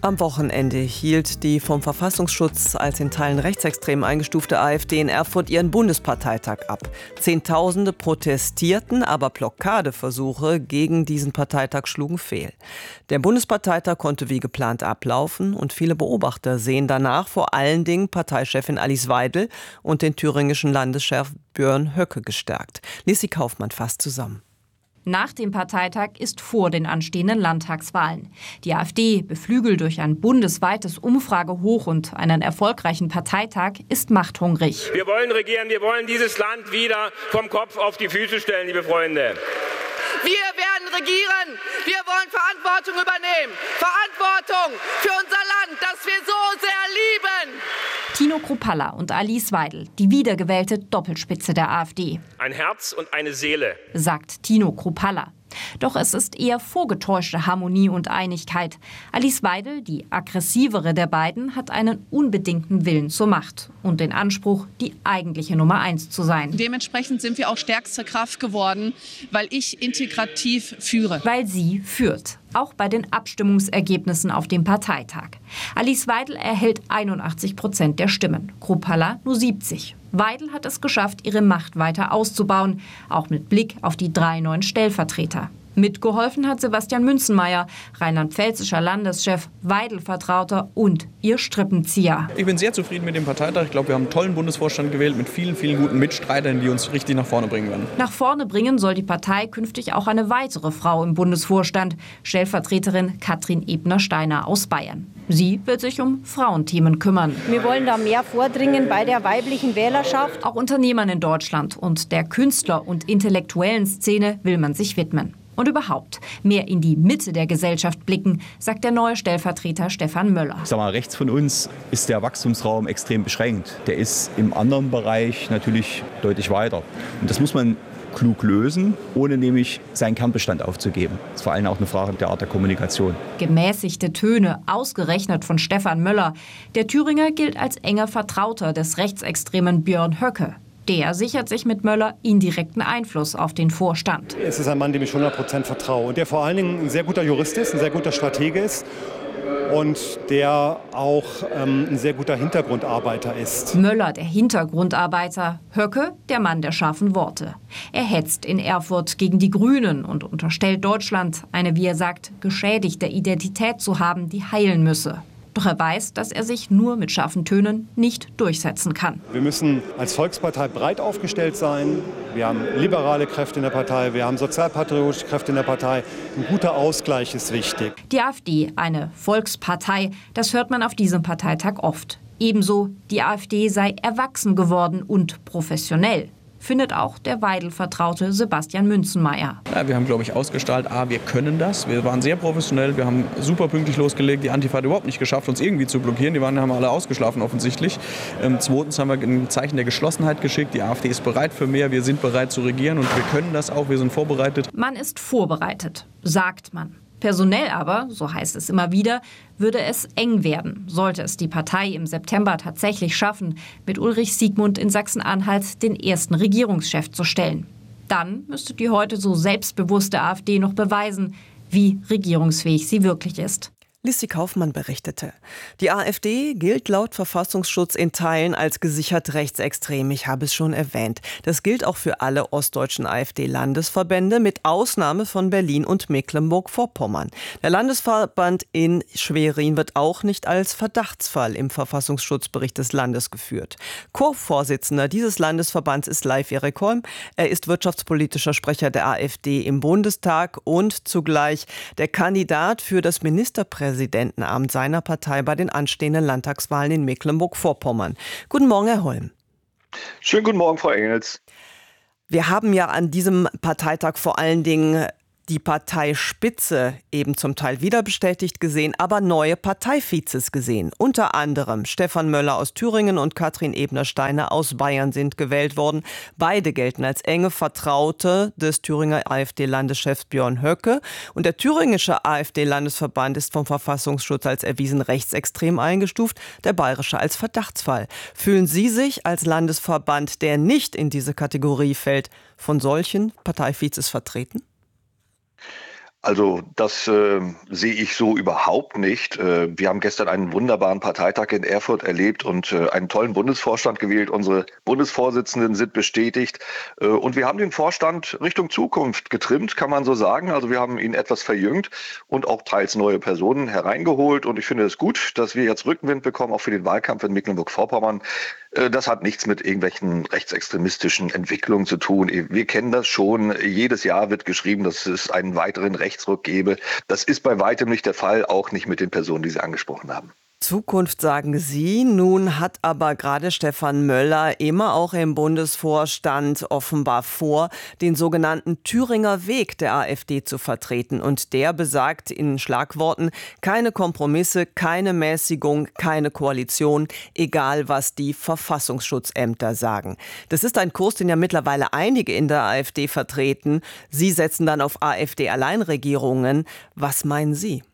Am Wochenende hielt die vom Verfassungsschutz als in Teilen rechtsextrem eingestufte AfD in Erfurt ihren Bundesparteitag ab. Zehntausende protestierten, aber Blockadeversuche gegen diesen Parteitag schlugen fehl. Der Bundesparteitag konnte wie geplant ablaufen und viele Beobachter sehen danach vor allen Dingen Parteichefin Alice Weidel und den thüringischen Landeschef Björn Höcke gestärkt. Lissi Kaufmann fasst zusammen. Nach dem Parteitag ist vor den anstehenden Landtagswahlen. Die AfD, beflügelt durch ein bundesweites Umfragehoch und einen erfolgreichen Parteitag, ist machthungrig. Wir wollen regieren, wir wollen dieses Land wieder vom Kopf auf die Füße stellen, liebe Freunde. Wir werden regieren, wir wollen Verantwortung übernehmen. Verantwortung für unser Land, das wir so sehr lieben. Tino Kruppalla und Alice Weidel, die wiedergewählte Doppelspitze der AfD. Ein Herz und eine Seele, sagt Tino Kruppalla. Doch es ist eher vorgetäuschte Harmonie und Einigkeit. Alice Weidel, die aggressivere der beiden, hat einen unbedingten Willen zur Macht und den Anspruch, die eigentliche Nummer 1 zu sein. Dementsprechend sind wir auch stärkste Kraft geworden, weil ich integrativ führe. Weil sie führt. Auch bei den Abstimmungsergebnissen auf dem Parteitag. Alice Weidel erhält 81% der Stimmen, Kruppalla nur 70. Weidel hat es geschafft, ihre Macht weiter auszubauen, auch mit Blick auf die 3 neuen Stellvertreter. Mitgeholfen hat Sebastian Münzenmaier, rheinland-pfälzischer Landeschef, Weidel-Vertrauter und ihr Strippenzieher. Ich bin sehr zufrieden mit dem Parteitag. Ich glaube, wir haben einen tollen Bundesvorstand gewählt mit vielen, vielen guten Mitstreitern, die uns richtig nach vorne bringen werden. Nach vorne bringen soll die Partei künftig auch eine weitere Frau im Bundesvorstand, Stellvertreterin Katrin Ebner-Steiner aus Bayern. Sie wird sich um Frauenthemen kümmern. Wir wollen da mehr vordringen bei der weiblichen Wählerschaft. Auch Unternehmern in Deutschland und der Künstler- und intellektuellen Szene will man sich widmen. Und überhaupt mehr in die Mitte der Gesellschaft blicken, sagt der neue Stellvertreter Stefan Möller. Ich sag mal, rechts von uns ist der Wachstumsraum extrem beschränkt. Der ist im anderen Bereich natürlich deutlich weiter. Und das muss man klug lösen, ohne nämlich seinen Kernbestand aufzugeben. Das ist vor allem auch eine Frage der Art der Kommunikation. Gemäßigte Töne, ausgerechnet von Stefan Möller. Der Thüringer gilt als enger Vertrauter des rechtsextremen Björn Höcke. Der sichert sich mit Möller indirekten Einfluss auf den Vorstand. Es ist ein Mann, dem ich 100% vertraue und der vor allen Dingen ein sehr guter Jurist ist, ein sehr guter Stratege ist und der auch ein sehr guter Hintergrundarbeiter ist. Möller, der Hintergrundarbeiter, Höcke, der Mann der scharfen Worte. Er hetzt in Erfurt gegen die Grünen und unterstellt Deutschland, eine, wie er sagt, geschädigte Identität zu haben, die heilen müsse. Doch er weiß, dass er sich nur mit scharfen Tönen nicht durchsetzen kann. Wir müssen als Volkspartei breit aufgestellt sein. Wir haben liberale Kräfte in der Partei, wir haben sozialpatriotische Kräfte in der Partei. Ein guter Ausgleich ist wichtig. Die AfD, eine Volkspartei, das hört man auf diesem Parteitag oft. Ebenso, die AfD sei erwachsen geworden und professionell. Findet auch der Weidel-Vertraute Sebastian Münzenmaier. Ja, wir haben, glaube ich, ausgestrahlt, wir können das. Wir waren sehr professionell, wir haben super pünktlich losgelegt. Die Antifa hat überhaupt nicht geschafft, uns irgendwie zu blockieren. Die haben alle ausgeschlafen offensichtlich. Zweitens haben wir ein Zeichen der Geschlossenheit geschickt. Die AfD ist bereit für mehr, wir sind bereit zu regieren und wir können das auch, wir sind vorbereitet. Man ist vorbereitet, sagt man. Personell aber, so heißt es immer wieder, würde es eng werden, sollte es die Partei im September tatsächlich schaffen, mit Ulrich Siegmund in Sachsen-Anhalt den ersten Regierungschef zu stellen. Dann müsste die heute so selbstbewusste AfD noch beweisen, wie regierungsfähig sie wirklich ist. Lissi Kaufmann berichtete. Die AfD gilt laut Verfassungsschutz in Teilen als gesichert rechtsextrem. Ich habe es schon erwähnt. Das gilt auch für alle ostdeutschen AfD-Landesverbände, mit Ausnahme von Berlin und Mecklenburg-Vorpommern. Der Landesverband in Schwerin wird auch nicht als Verdachtsfall im Verfassungsschutzbericht des Landes geführt. Co-Vorsitzender dieses Landesverbands ist Leif Erik Holm. Er ist wirtschaftspolitischer Sprecher der AfD im Bundestag und zugleich der Kandidat für das Ministerpräsidentenamt seiner Partei bei den anstehenden Landtagswahlen in Mecklenburg-Vorpommern. Guten Morgen, Herr Holm. Schönen guten Morgen, Frau Engels. Wir haben ja an diesem Parteitag vor allen Dingen die Parteispitze eben zum Teil wiederbestätigt gesehen, aber neue Parteivizes gesehen. Unter anderem Stefan Möller aus Thüringen und Katrin Ebner-Steiner aus Bayern sind gewählt worden. Beide gelten als enge Vertraute des Thüringer AfD-Landeschefs Björn Höcke. Und der thüringische AfD-Landesverband ist vom Verfassungsschutz als erwiesen rechtsextrem eingestuft, der bayerische als Verdachtsfall. Fühlen Sie sich als Landesverband, der nicht in diese Kategorie fällt, von solchen Parteivizes vertreten? Also das sehe ich so überhaupt nicht. Wir haben gestern einen wunderbaren Parteitag in Erfurt erlebt und einen tollen Bundesvorstand gewählt. Unsere Bundesvorsitzenden sind bestätigt und wir haben den Vorstand Richtung Zukunft getrimmt, kann man so sagen. Also wir haben ihn etwas verjüngt und auch teils neue Personen hereingeholt. Und ich finde es gut, dass wir jetzt Rückenwind bekommen, auch für den Wahlkampf in Mecklenburg-Vorpommern. Das hat nichts mit irgendwelchen rechtsextremistischen Entwicklungen zu tun. Wir kennen das schon. Jedes Jahr wird geschrieben, dass es einen weiteren Rechtsruck gebe. Das ist bei weitem nicht der Fall, auch nicht mit den Personen, die Sie angesprochen haben. Zukunft, sagen Sie. Nun hat aber gerade Stefan Möller immer auch im Bundesvorstand offenbar vor, den sogenannten Thüringer Weg der AfD zu vertreten. Und der besagt in Schlagworten: keine Kompromisse, keine Mäßigung, keine Koalition, egal was die Verfassungsschutzämter sagen. Das ist ein Kurs, den ja mittlerweile einige in der AfD vertreten. Sie setzen dann auf AfD-Alleinregierungen. Was meinen Sie?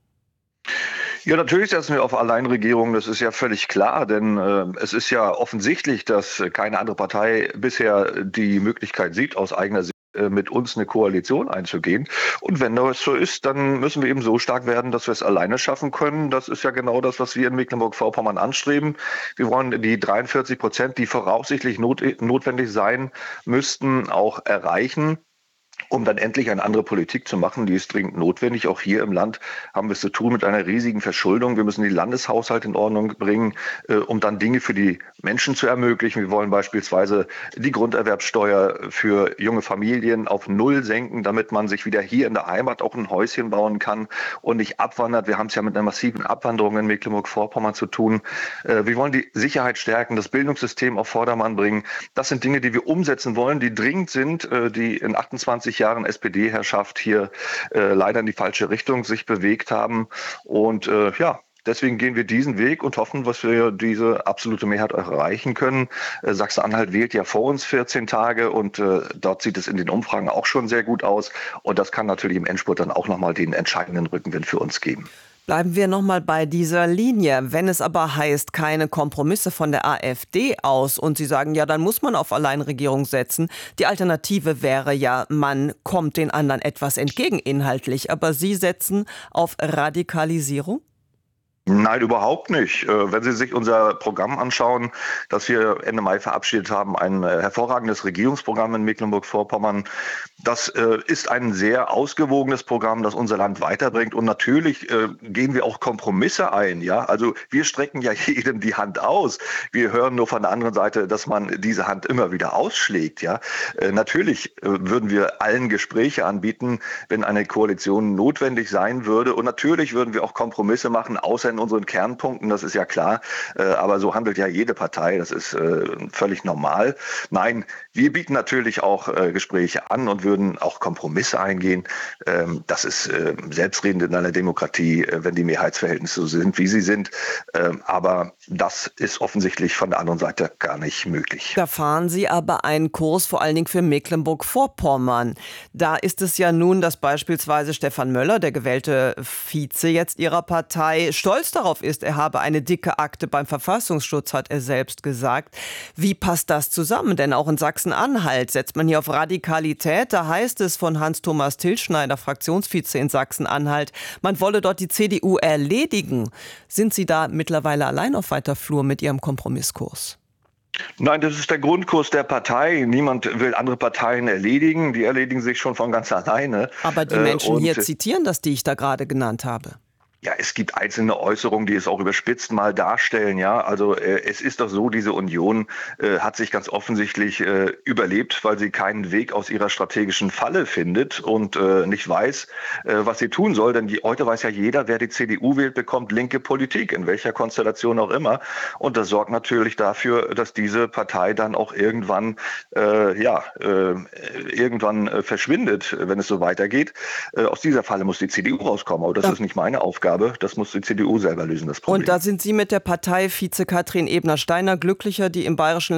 Ja, natürlich setzen wir auf Alleinregierung, das ist ja völlig klar, denn es ist ja offensichtlich, dass keine andere Partei bisher die Möglichkeit sieht, aus eigener Sicht mit uns eine Koalition einzugehen. Und wenn das so ist, dann müssen wir eben so stark werden, dass wir es alleine schaffen können. Das ist ja genau das, was wir in Mecklenburg-Vorpommern anstreben. Wir wollen die 43%, die voraussichtlich notwendig sein müssten, auch erreichen, um dann endlich eine andere Politik zu machen. Die ist dringend notwendig. Auch hier im Land haben wir es zu tun mit einer riesigen Verschuldung. Wir müssen die Landeshaushalte in Ordnung bringen, um dann Dinge für die Menschen zu ermöglichen. Wir wollen beispielsweise die Grunderwerbsteuer für junge Familien auf 0 senken, damit man sich wieder hier in der Heimat auch ein Häuschen bauen kann und nicht abwandert. Wir haben es ja mit einer massiven Abwanderung in Mecklenburg-Vorpommern zu tun. Wir wollen die Sicherheit stärken, das Bildungssystem auf Vordermann bringen. Das sind Dinge, die wir umsetzen wollen, die dringend sind, die in 28 Jahren SPD-Herrschaft hier leider in die falsche Richtung sich bewegt haben. Und deswegen gehen wir diesen Weg und hoffen, dass wir diese absolute Mehrheit erreichen können. Sachsen-Anhalt wählt ja vor uns 14 Tage und dort sieht es in den Umfragen auch schon sehr gut aus. Und das kann natürlich im Endspurt dann auch nochmal den entscheidenden Rückenwind für uns geben. Bleiben wir nochmal bei dieser Linie. Wenn es aber heißt, keine Kompromisse von der AfD aus und Sie sagen, ja, dann muss man auf Alleinregierung setzen. Die Alternative wäre ja, man kommt den anderen etwas entgegen inhaltlich. Aber Sie setzen auf Radikalisierung? Nein, überhaupt nicht. Wenn Sie sich unser Programm anschauen, das wir Ende Mai verabschiedet haben, ein hervorragendes Regierungsprogramm in Mecklenburg-Vorpommern, das ist ein sehr ausgewogenes Programm, das unser Land weiterbringt. Und natürlich gehen wir auch Kompromisse ein. Ja, also wir strecken ja jedem die Hand aus. Wir hören nur von der anderen Seite, dass man diese Hand immer wieder ausschlägt. Ja, natürlich würden wir allen Gespräche anbieten, wenn eine Koalition notwendig sein würde. Und natürlich würden wir auch Kompromisse machen, außer in unseren Kernpunkten, das ist ja klar, aber so handelt ja jede Partei, das ist völlig normal. Nein, wir bieten natürlich auch Gespräche an und würden auch Kompromisse eingehen. Das ist selbstredend in einer Demokratie, wenn die Mehrheitsverhältnisse so sind, wie sie sind. Aber das ist offensichtlich von der anderen Seite gar nicht möglich. Da fahren Sie aber einen Kurs vor allen Dingen für Mecklenburg-Vorpommern. Da ist es ja nun, dass beispielsweise Stefan Möller, der gewählte Vize jetzt Ihrer Partei, stolz darauf ist, er habe eine dicke Akte beim Verfassungsschutz, hat er selbst gesagt. Wie passt das zusammen? Denn auch in Sachsen-Anhalt setzt man hier auf Radikalität. Da heißt es von Hans-Thomas Tilschneider, Fraktionsvize in Sachsen-Anhalt, man wolle dort die CDU erledigen. Sind Sie da mittlerweile allein auf weiter Flur mit Ihrem Kompromisskurs? Nein, das ist der Grundkurs der Partei. Niemand will andere Parteien erledigen. Die erledigen sich schon von ganz alleine. Aber die Menschen hier zitieren das, die ich da gerade genannt habe. Ja, es gibt einzelne Äußerungen, die es auch überspitzt mal darstellen. Ja, also es ist doch so, diese Union hat sich ganz offensichtlich überlebt, weil sie keinen Weg aus ihrer strategischen Falle findet und nicht weiß, was sie tun soll. Denn heute weiß ja jeder, wer die CDU wählt, bekommt linke Politik, in welcher Konstellation auch immer. Und das sorgt natürlich dafür, dass diese Partei dann auch irgendwann verschwindet, wenn es so weitergeht. Aus dieser Falle muss die CDU rauskommen. Aber das ist nicht meine Aufgabe. Das muss die CDU selber lösen, das Problem. Und da sind Sie mit der Parteivize Katrin Ebner-Steiner glücklicher, die im bayerischen